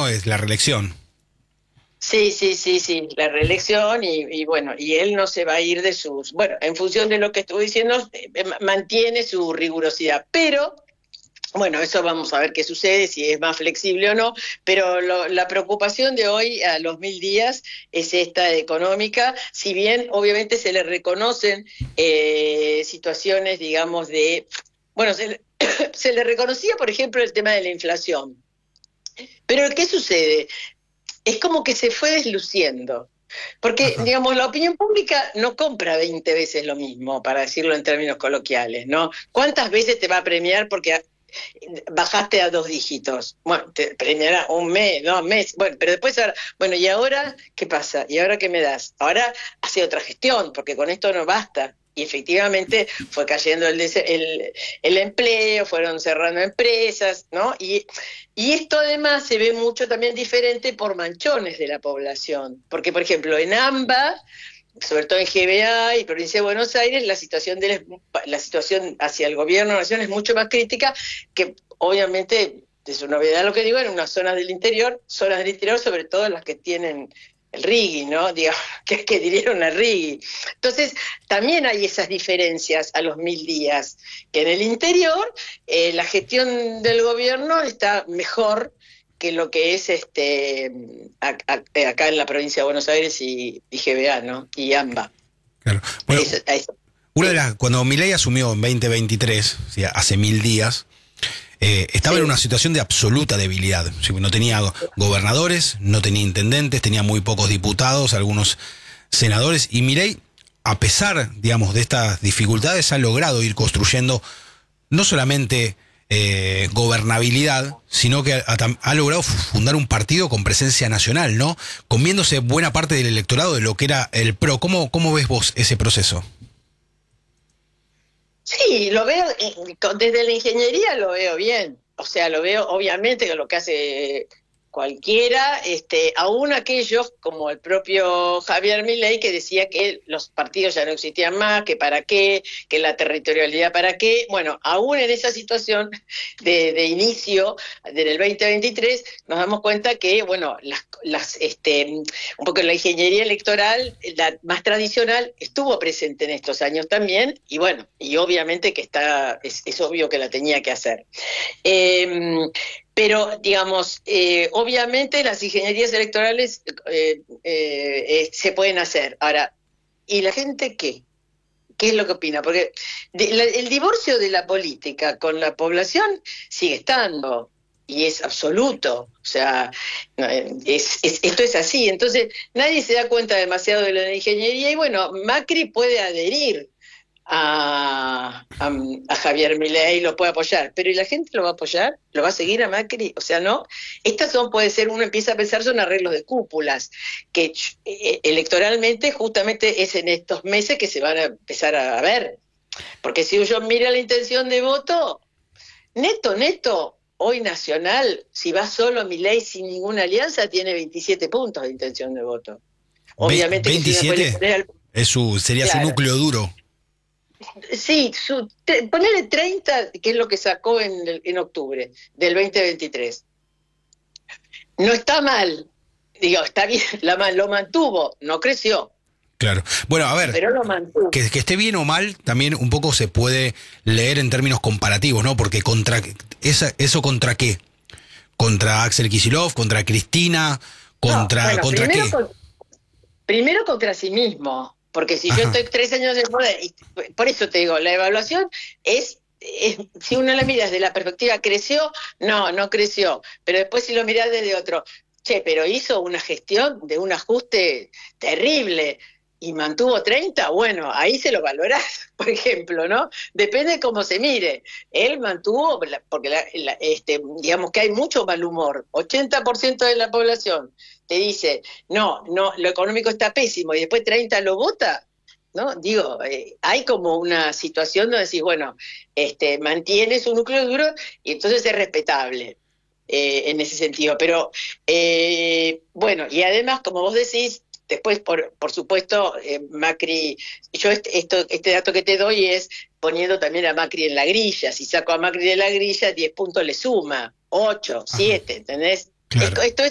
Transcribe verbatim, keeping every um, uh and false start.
gobierno es la reelección. Sí, sí, sí, sí, la reelección y, y bueno, y él no se va a ir de sus, bueno, en función de lo que estuve diciendo, eh, mantiene su rigurosidad, pero bueno, eso vamos a ver qué sucede, si es más flexible o no, pero lo, la preocupación de hoy a los mil días es esta económica, si bien obviamente se le reconocen eh, situaciones, digamos, de, bueno, se le, se le reconocía, por ejemplo, el tema de la inflación, pero ¿qué sucede? Es como que se fue desluciendo. Porque, Ajá. digamos, la opinión pública no compra veinte veces lo mismo, para decirlo en términos coloquiales, ¿no? ¿Cuántas veces te va a premiar porque bajaste a dos dígitos? Bueno, te premiará un mes, dos meses, bueno, pero después ahora, bueno, ¿y ahora qué pasa? ¿Y ahora qué me das? Ahora hace otra gestión, porque con esto no basta. Y efectivamente fue cayendo el, el, el empleo, fueron cerrando empresas, ¿no? Y, y esto además se ve mucho también diferente por manchones de la población. Porque, por ejemplo, en AMBA, sobre todo en G B A y Provincia de Buenos Aires, la situación de la situación hacia el gobierno de la nación es mucho más crítica, que obviamente es una novedad lo que digo, en unas zonas del interior, zonas del interior, sobre todo las que tienen el rigui, ¿no? Digamos, que es que dirieron al rigui. Entonces, también hay esas diferencias a los mil días, que en el interior eh, la gestión del gobierno está mejor que lo que es este a, a, acá en la provincia de Buenos Aires y, y G B A, ¿no? Y AMBA. Claro. Bueno, Eso, eso, una de sí. las, cuando Milei asumió en veinte veintitrés, o sea, hace mil días, eh, estaba en Sí. una situación de absoluta debilidad. No tenía gobernadores, no tenía intendentes, tenía muy pocos diputados, algunos senadores, y Milei, a pesar, digamos, de estas dificultades, ha logrado ir construyendo no solamente eh, gobernabilidad, sino que ha, ha logrado fundar un partido con presencia nacional, ¿no? Comiéndose buena parte del electorado de lo que era el PRO. ¿Cómo, cómo ves vos ese proceso? Sí, lo veo, desde la ingeniería lo veo bien. O sea, lo veo, obviamente, que lo que hace cualquiera, este, aún aquellos como el propio Javier Milei, que decía que los partidos ya no existían más, que para qué, que la territorialidad para qué. Bueno, aún en esa situación de, de inicio del veinte veintitrés, nos damos cuenta que, bueno, las, las, este, un poco la ingeniería electoral, la más tradicional, estuvo presente en estos años también, y bueno, y obviamente que está, es, es obvio que la tenía que hacer. Eh, pero, digamos, eh, obviamente las ingenierías electorales eh, eh, eh, se pueden hacer. Ahora, ¿y la gente qué? ¿Qué es lo que opina? Porque de, la, el divorcio de la política con la población sigue estando y es absoluto. O sea, es, es, esto es así. Entonces, nadie se da cuenta demasiado de la ingeniería y bueno, Macri puede adherir a, a, a Javier Milei, lo puede apoyar, pero ¿y la gente lo va a apoyar? ¿Lo va a seguir a Macri? O sea, no. Estas son, puede ser, uno empieza a pensar, son arreglos de cúpulas, que eh, electoralmente justamente es en estos meses que se van a empezar a ver. Porque si uno mira la intención de voto, neto, neto, hoy Nacional, si va solo Milei sin ninguna alianza, tiene veintisiete puntos de intención de voto. Obviamente que si uno puede veintisiete poner al... es su, sería su Claro. núcleo duro. Sí, su, te, ponele treinta, que es lo que sacó en, el, en octubre del veinte veintitrés. No está mal, digo, está bien, la, lo mantuvo, no creció, Claro. Bueno, a ver, pero lo mantuvo. que, que esté bien o mal, también un poco se puede leer en términos comparativos, ¿no? Porque contra esa, eso contra qué? Contra Axel Kicillof, contra Cristina, No, contra, bueno, ¿contra primero, qué? con, primero contra sí mismo, porque si yo Ajá. estoy tres años de poder, y por eso te digo, la evaluación es... Es, si uno la mira desde la perspectiva, ¿creció? No, no creció. Pero después si lo mirás desde otro, che, pero hizo una gestión de un ajuste terrible y mantuvo treinta, bueno, ahí se lo valorás, por ejemplo, ¿no? Depende de cómo se mire. Él mantuvo, porque la, la, este, digamos que hay mucho mal humor. ochenta por ciento de la población te dice, no, no, lo económico está pésimo, y después treinta lo vota. ¿No? Digo, eh, hay como una situación donde decís, bueno, este, mantiene su núcleo duro y entonces es respetable eh, en ese sentido. Pero, eh, bueno, y además, como vos decís, después, por, por supuesto, eh, Macri, yo este, esto, este dato que te doy es poniendo también a Macri en la grilla. Si saco a Macri de la grilla, diez puntos le suma, ocho, Ajá. siete, ¿entendés? Claro. Esto, esto